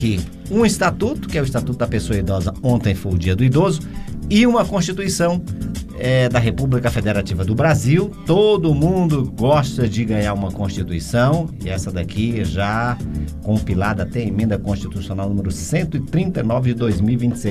aqui um estatuto, que é o Estatuto da Pessoa Idosa, ontem foi o Dia do Idoso, e uma Constituição da República Federativa do Brasil. Todo mundo gosta de ganhar uma Constituição, e essa daqui já compilada até a emenda constitucional número 139 de 2026.